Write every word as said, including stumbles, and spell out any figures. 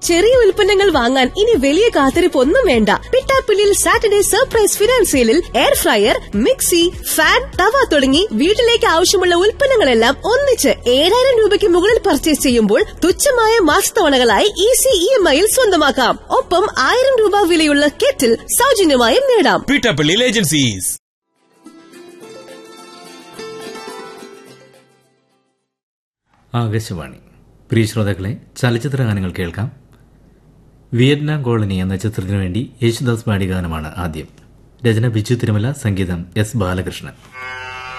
ചെറിയ ഉൽപ്പന്നങ്ങൾ വാങ്ങാൻ ഇനി വലിയ കാത്തിരിപ്പ് ഒന്നും വേണ്ട. പിട്ടാപ്പിള്ളിയിൽ Saturday surprise ഫിനാൻസിയലിൽ air fryer, mixie, fan, തവ തുടങ്ങി വീട്ടിലേക്ക് ആവശ്യമുള്ള ഉൽപ്പന്നങ്ങളെല്ലാം ഒന്നിച്ച് ഏഴായിരം രൂപയ്ക്ക് മുകളിൽ പർച്ചേസ് ചെയ്യുമ്പോൾ തുച്ഛമായ മാസത്തവണകളായി ഈസി ഇ എം ഐയിൽ സ്വന്തമാക്കാം. ഒപ്പം ആയിരം രൂപ വിലയുള്ള കെറ്റിൽ സൗജന്യമായും നേടാം. പിട്ടാപ്പിള്ളിയിൽ ഏജൻസീസ്. ആകാശവാണി. പ്രിയ ശ്രോതാക്കളെ, ചലച്ചിത്ര ഗാനങ്ങൾ കേൾക്കാം. വിയറ്റ്നാം കോളനി എന്ന ചിത്രത്തിനു വേണ്ടി യേശുദാസ് പാടിയ ഗാനമാണ് ആദ്യം. രചന ബിജു തിരുമല, സംഗീതം എസ് ബാലകൃഷ്ണൻ.